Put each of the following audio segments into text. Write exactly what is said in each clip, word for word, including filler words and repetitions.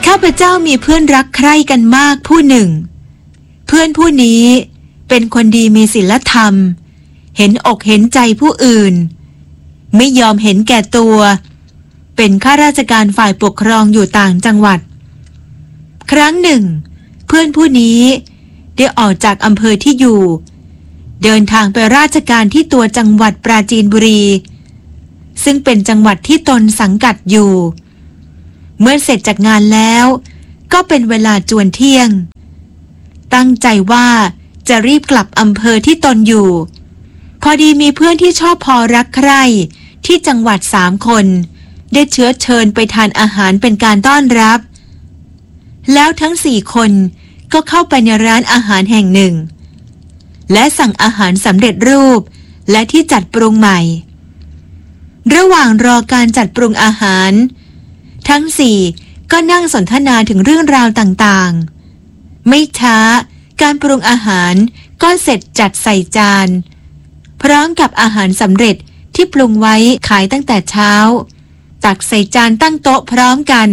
ข้าพเจ้ามีเพื่อนรักใคร่กันมากผู้หนึ่งเพื่อนผู้นี้เป็นคนดีมีศีลธรรมเห็นอกเห็นใจผู้อื่นไม่ยอมเห็นแก่ตัวเป็นข้าราชการฝ่ายปกครองอยู่ต่างจังหวัดครั้งหนึ่งเพื่อนผู้นี้ได้ออกจากอำเภอที่อยู่เดินทางไปราชการที่ตัวจังหวัดปราจีนบุรีซึ่งเป็นจังหวัดที่ตนสังกัดอยู่เมื่อเสร็จจากงานแล้วก็เป็นเวลาจวนเที่ยงตั้งใจว่าจะรีบกลับอำเภอที่ตนอยู่พอดีมีเพื่อนที่ชอบพอรักใคร่ที่จังหวัดสามคนได้เชื้อเชิญไปทานอาหารเป็นการต้อนรับแล้วทั้งสี่คนก็เข้าไปในร้านอาหารแห่งหนึ่งและสั่งอาหารสำเร็จรูปและที่จัดปรุงใหม่ระหว่างรอการจัดปรุงอาหารทั้งสี่ก็นั่งสนทนาถึงเรื่องราวต่างๆไม่ช้าการปรุงอาหารก็เสร็จจัดใส่จานพร้อมกับอาหารสำเร็จที่ปรุงไว้ขายตั้งแต่เช้าตักใส่จานตั้งโต๊ะพร้อมกัน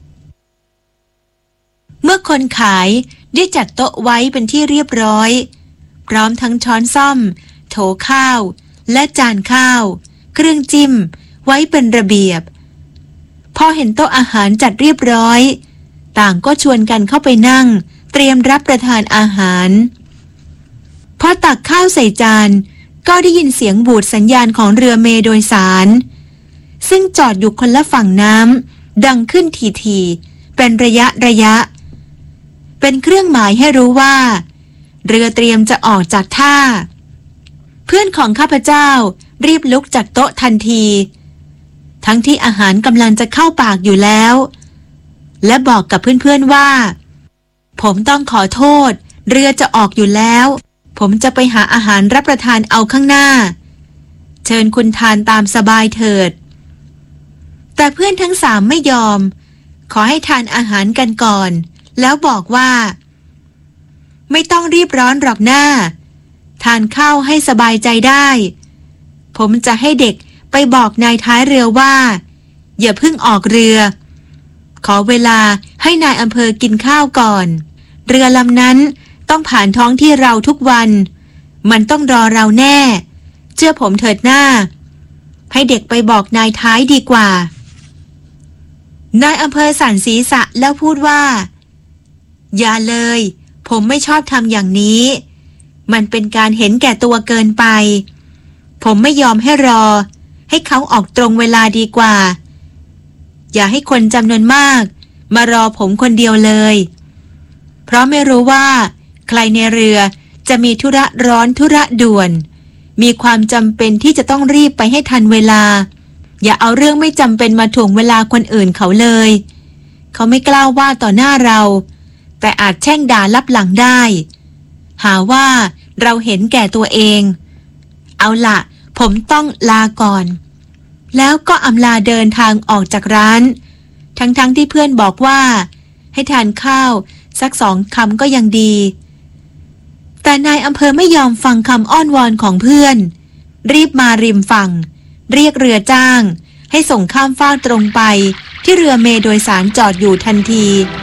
เมื่อคนขายได้จัดโต๊ะไว้เป็นที่เรียบร้อยพร้อมทั้งช้อนส้อมโถข้าวและจานข้าวเครื่องจิ้มไว้เป็นระเบียบพอเห็นโต๊ะอาหารจัดเรียบร้อยต่างก็ชวนกันเข้าไปนั่งเตรียมรับประทานอาหารพอตักข้าวใส่จานก็ได้ยินเสียงบูดสัญญาณของเรือเมล์โดยสารซึ่งจอดอยู่คนละฝั่งน้ำดังขึ้นทีๆเป็นระยะระยะเป็นเครื่องหมายให้รู้ว่าเรือเตรียมจะออกจากท่าเพื่อนของข้าพเจ้ารีบลุกจากโต๊ะทันทีทั้งที่อาหารกำลังจะเข้าปากอยู่แล้วและบอกกับเพื่อนๆว่าผมต้องขอโทษเรือจะออกอยู่แล้วผมจะไปหาอาหารรับประทานเอาข้างหน้าเชิญคุณทานตามสบายเถิดแต่เพื่อนทั้งสามไม่ยอมขอให้ทานอาหารกันก่อนแล้วบอกว่าไม่ต้องรีบร้อนหรอกหน้าทานข้าวให้สบายใจได้ผมจะให้เด็กไปบอกนายท้ายเรือว่าอย่าเพิ่งออกเรือขอเวลาให้นายอำเภอกินข้าวก่อนเรือลำนั้นต้องผ่านท้องที่เราทุกวันมันต้องรอเราแน่เชื่อผมเถิดหน้าให้เด็กไปบอกนายท้ายดีกว่านายอำเภอสั่นศีรษะแล้วพูดว่าอย่าเลยผมไม่ชอบทำอย่างนี้มันเป็นการเห็นแก่ตัวเกินไปผมไม่ยอมให้รอให้เขาออกตรงเวลาดีกว่าอย่าให้คนจำนวนมากมารอผมคนเดียวเลยเพราะไม่รู้ว่าใครในเรือจะมีธุระร้อนธุระด่วนมีความจำเป็นที่จะต้องรีบไปให้ทันเวลาอย่าเอาเรื่องไม่จำเป็นมาถ่วงเวลาคนอื่นเขาเลยเขาไม่กล้าว่าต่อหน้าเราแต่อาจแช่งด่าลับหลังได้หาว่าเราเห็นแก่ตัวเองเอาล่ะผมต้องลาก่อนแล้วก็อำลาเดินทางออกจากร้านทั้งๆ ท, ที่เพื่อนบอกว่าให้ทานข้าวสักสองคำก็ยังดีแต่นายอำเภอไม่ยอมฟังคำอ้อนวอนของเพื่อนรีบมาริมฝั่งเรียกเรือจ้างให้ส่งข้ามฟากตรงไปที่เรือเมล์โดยสารจอดอยู่ทันที